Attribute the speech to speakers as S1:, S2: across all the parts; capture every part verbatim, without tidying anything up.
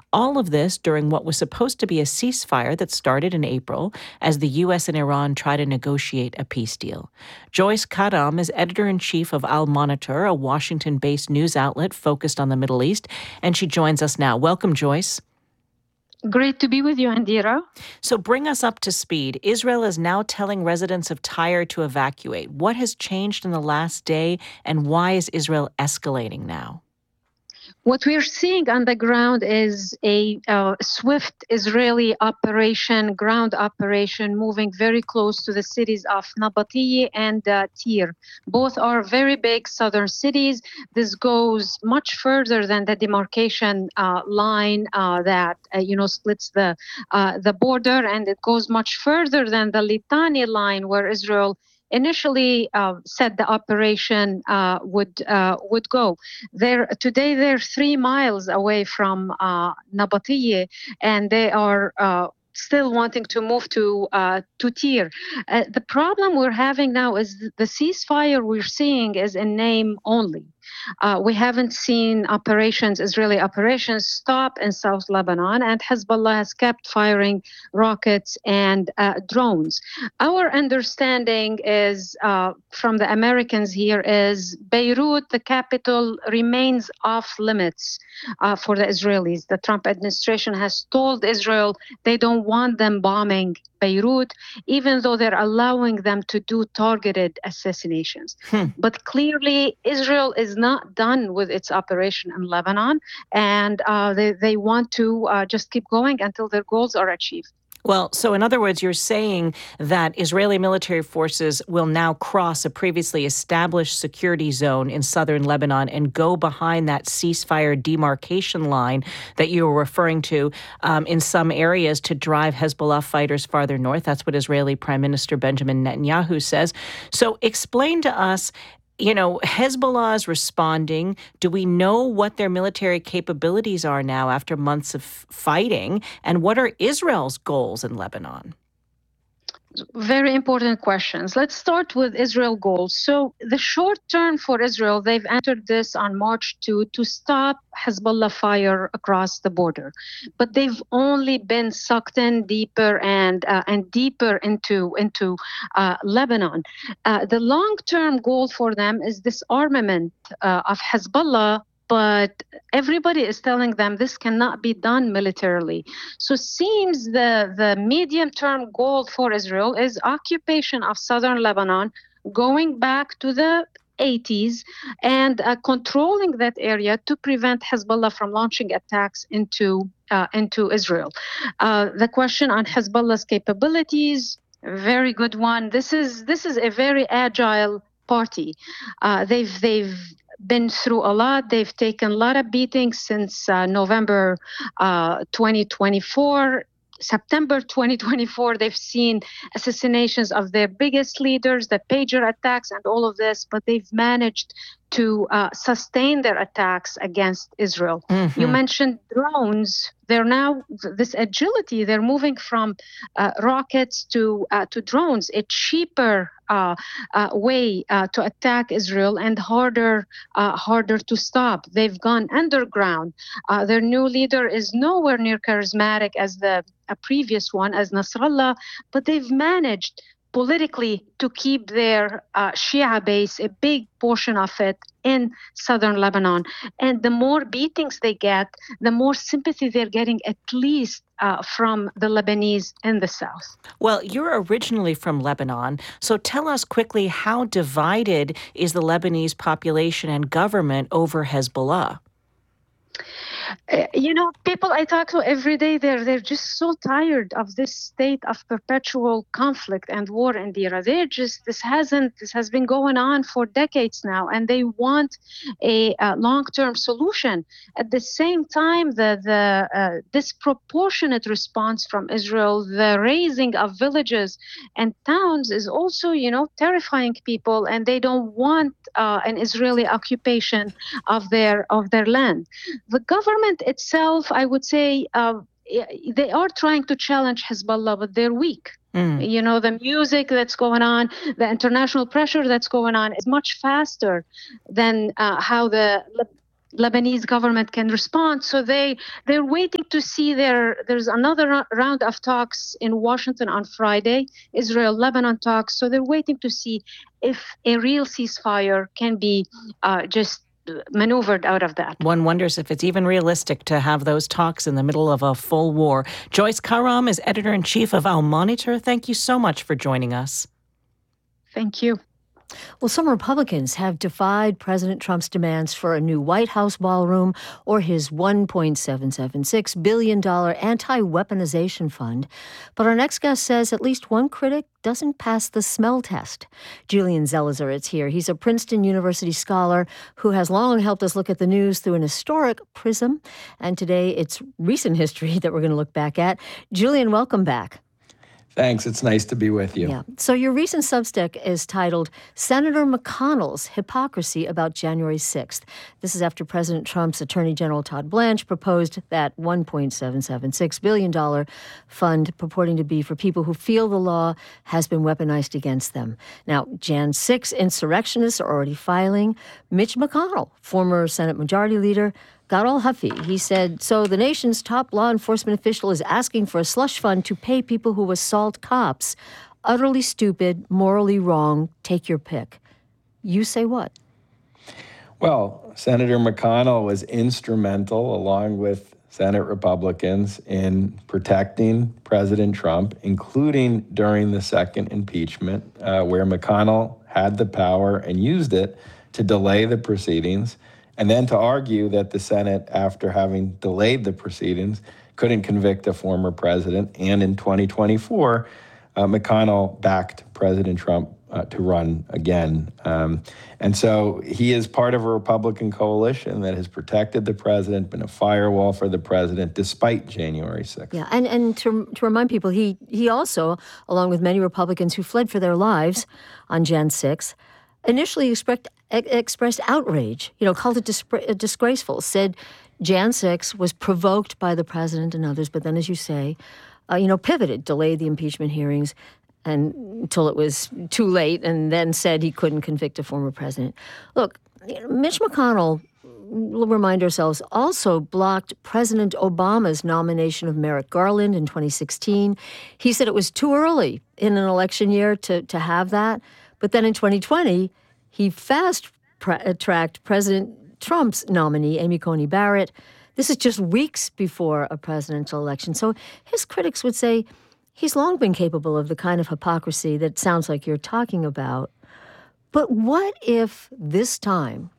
S1: All of this during what was supposed to be a ceasefire that started in April as the U S and Iran try to negotiate a peace deal. Joyce Karam is editor-in-chief of Al Monitor, a Washington-based news outlet focused on the Middle East, and she joins us now. Welcome, Joyce.
S2: Great to be with you, Indira.
S1: So bring us up to speed. Israel is now telling residents of Tyre to evacuate. What has changed in the last day, and why is Israel escalating now?
S2: What we're seeing on the ground is a uh, swift Israeli operation, ground operation, moving very close to the cities of Nabatieh and uh, Tyre. Both are very big southern cities. This goes much further than the demarcation uh, line uh, that uh, you know splits the uh, the border, and it goes much further than the Litani line, where Israel initially uh, said the operation uh, would uh, would go. There today, they're three miles away from uh, Nabatieh, and they are uh, still wanting to move to uh, to Tyre. Uh, the problem we're having now is the ceasefire we're seeing is in name only. Uh, we haven't seen operations, Israeli operations, stop in South Lebanon, and Hezbollah has kept firing rockets and uh, drones. Our understanding is uh, from the Americans here is Beirut, the capital, remains off limits uh, for the Israelis. The Trump administration has told Israel they don't want them bombing Beirut, even though they're allowing them to do targeted assassinations.
S1: Hmm.
S2: But clearly, Israel is not done with its operation in Lebanon, and uh, they, they want to uh, just keep going until their goals are achieved.
S1: Well, so in other words, you're saying that Israeli military forces will now cross a previously established security zone in southern Lebanon and go behind that ceasefire demarcation line that you were referring to um, in some areas to drive Hezbollah fighters farther north. That's what Israeli Prime Minister Benjamin Netanyahu says. So explain to us, you know, Hezbollah is responding. Do we know what their military capabilities are now after months of fighting? And what are Israel's goals in Lebanon?
S2: Very important questions. Let's start with Israel goals. So the short term for Israel, they've entered this on March second to stop Hezbollah fire across the border. But they've only been sucked in deeper and uh, and deeper into, into uh, Lebanon. Uh, the long-term goal for them is disarmament uh, of Hezbollah, but everybody is telling them this cannot be done militarily. So it seems the, the medium-term goal for Israel is occupation of southern Lebanon, going back to the eighties and uh, controlling that area to prevent Hezbollah from launching attacks into, uh, into Israel. Uh, the question on Hezbollah's capabilities, very good one. This is, this is a very agile party. Uh, they've, they've been through a lot. They've taken a lot of beatings since uh, November uh, twenty twenty-four. September twenty twenty-four, they've seen assassinations of their biggest leaders, the pager attacks and all of this, but they've managed to uh, sustain their attacks against Israel.
S1: Mm-hmm.
S2: You mentioned drones. They're now, this agility, they're moving from uh, rockets to uh, to drones, a cheaper uh, uh, way uh, to attack Israel and harder uh, harder to stop. They've gone underground. Uh, their new leader is nowhere near charismatic as the a previous one, as Nasrallah, but they've managed politically to keep their uh, Shia base, a big portion of it, in southern Lebanon. And the more beatings they get, the more sympathy they're getting, at least uh, from the Lebanese in the south.
S1: Well, you're originally from Lebanon, so tell us quickly, how divided is the Lebanese population and government over Hezbollah?
S2: Uh, you know, people I talk to every day, they're they're just so tired of this state of perpetual conflict and war, Indira. They're just, this hasn't, this has been going on for decades now, and they want a, a long-term solution. At the same time, the, the uh, disproportionate response from Israel, the razing of villages and towns is also, you know, terrifying people, and they don't want uh, an Israeli occupation of their of their land. The government itself, I would say, uh, they are trying to challenge Hezbollah, but they're weak. Mm. You know, the music that's going on, the international pressure that's going on is much faster than uh, how the Lebanese government can respond. So they they're waiting to see their. There's another ro- round of talks in Washington on Friday, Israel-Lebanon talks. So they're waiting to see if a real ceasefire can be uh, just maneuvered out of that.
S1: One wonders if it's even realistic to have those talks in the middle of a full war. Joyce Karam is editor-in-chief of Al Monitor. Thank you so much for joining us.
S2: Thank you.
S3: Well, some Republicans have defied President Trump's demands for a new White House ballroom or his one point seven seven six billion dollars anti-weaponization fund. But our next guest says at least one critic doesn't pass the smell test. Julian Zelizer is here. He's a Princeton University scholar who has long helped us look at the news through an historic prism. And today it's recent history that we're going to look back at. Julian, welcome back.
S4: Thanks. It's nice to be with you.
S3: Yeah. So your recent Substack is titled Senator McConnell's Hypocrisy About January sixth. This is after President Trump's Attorney General Todd Blanche proposed that one point seven seven six billion dollars fund purporting to be for people who feel the law has been weaponized against them. Now, January sixth insurrectionists are already filing. Mitch McConnell, former Senate Majority Leader, got all huffy. He said, so the nation's top law enforcement official is asking for a slush fund to pay people who assault cops. Utterly stupid, morally wrong, take your pick. You say what?
S4: Well, Senator McConnell was instrumental, along with Senate Republicans, in protecting President Trump, including during the second impeachment, uh, where McConnell had the power and used it to delay the proceedings, and then to argue that the Senate, after having delayed the proceedings, couldn't convict a former president. And in twenty twenty-four, uh, McConnell backed President Trump uh, to run again. Um, and so he is part of a Republican coalition that has protected the president, been a firewall for the president, despite January sixth.
S3: Yeah, and, and to, to remind people, he, he also, along with many Republicans who fled for their lives on January sixth, initially expressed, expressed outrage, you know, called it dis- disgraceful, said January sixth was provoked by the president and others, but then, as you say, uh, you know, pivoted, delayed the impeachment hearings and until it was too late, and then said he couldn't convict a former president. Look, Mitch McConnell, we'll remind ourselves, also blocked President Obama's nomination of Merrick Garland in twenty sixteen. He said it was too early in an election year to, to have that. But then in twenty twenty, he fast-tracked President Trump's nominee, Amy Coney Barrett. This is just weeks before a presidential election. So his critics would say he's long been capable of the kind of hypocrisy that sounds like you're talking about. But what if this time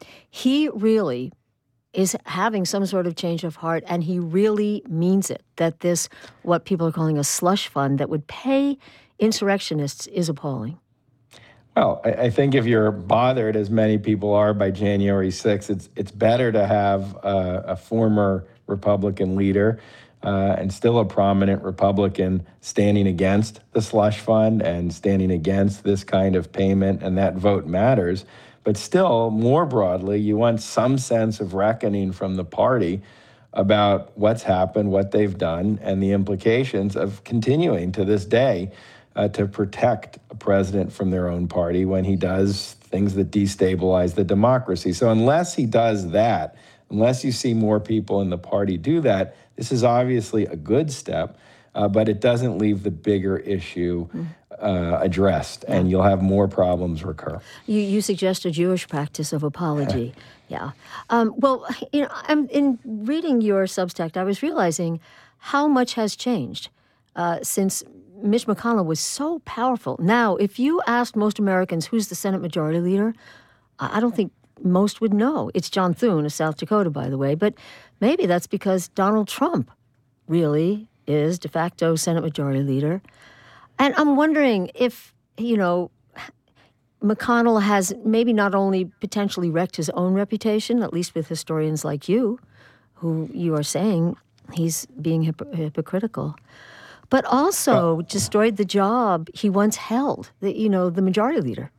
S3: he really is having some sort of change of heart and he really means it, that this, what people are calling a slush fund that would pay insurrectionists, is appalling?
S4: Well, I, I think if you're bothered, as many people are, by January sixth, it's it's better to have uh, a former Republican leader uh, and still a prominent Republican standing against the slush fund and standing against this kind of payment, and that vote matters. But still, more broadly, you want some sense of reckoning from the party about what's happened, what they've done, and the implications of continuing to this day Uh, to protect a president from their own party when he does things that destabilize the democracy. So unless he does that, unless you see more people in the party do that, this is obviously a good step, uh, but it doesn't leave the bigger issue uh, addressed, and you'll have more problems recur.
S3: You, you suggest a Jewish practice of apology. Yeah. Um, well, you know, I'm, in reading your Substack, I was realizing how much has changed uh, since Mitch McConnell was so powerful. Now, if you asked most Americans who's the Senate Majority Leader, I don't think most would know. It's John Thune of South Dakota, by the way. But maybe that's because Donald Trump really is de facto Senate Majority Leader. And I'm wondering if, you know, McConnell has maybe not only potentially wrecked his own reputation, at least with historians like you, who you are saying he's being hypo- hypocritical, but also destroyed the job he once held, the, you know, the majority leader.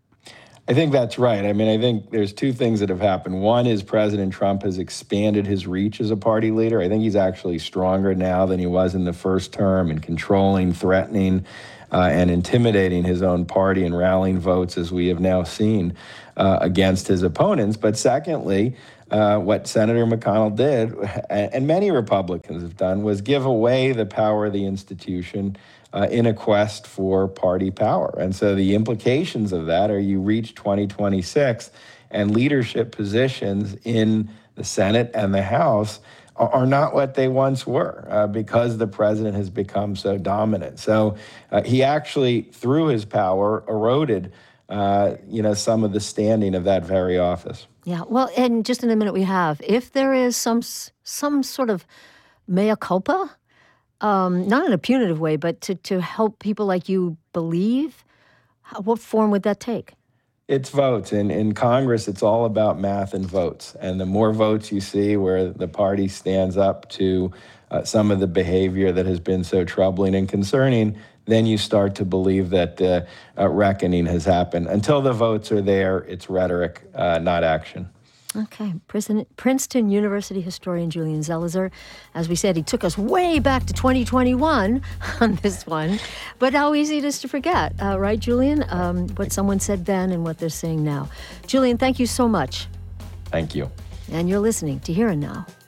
S4: I think that's right. I mean, I think there's two things that have happened. One is President Trump has expanded his reach as a party leader. I think he's actually stronger now than he was in the first term in controlling, threatening, uh, and intimidating his own party and rallying votes, as we have now seen, uh, against his opponents. But secondly, uh, what Senator McConnell did, and many Republicans have done, was give away the power of the institution uh, in a quest for party power. And so the implications of that are you reach twenty twenty-six and leadership positions in the Senate and the House are not what they once were uh, because the president has become so dominant. So uh, he actually, through his power, eroded uh, you know, some of the standing of that very office.
S3: Yeah, well, and just in a minute we have, if there is some some sort of mea culpa, um, not in a punitive way, but to, to help people like you believe, how, what form would that take?
S4: It's votes. In, in Congress, it's all about math and votes. And the more votes you see where the party stands up to uh, some of the behavior that has been so troubling and concerning, then you start to believe that uh, a reckoning has happened. Until the votes are there, it's rhetoric, uh, not action.
S3: Okay. Princeton University historian Julian Zelizer. As we said, he took us way back to twenty twenty-one on this one. But how easy it is to forget, uh, right, Julian? Um, what someone said then and what they're saying now. Julian, thank you so much.
S4: Thank you.
S3: And you're listening to Here and Now.